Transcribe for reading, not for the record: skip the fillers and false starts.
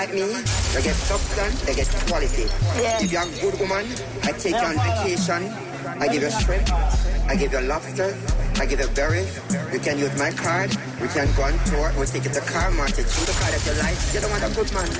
Like me, they get substance, they get quality. Yeah. If you're a good woman, I take you on vacation, I give you shrimp, I give you lobster, I give you berries. You can use my card, we can go on tour, we'll take you to Car Mart, choose the car that you like. You don't want a good man.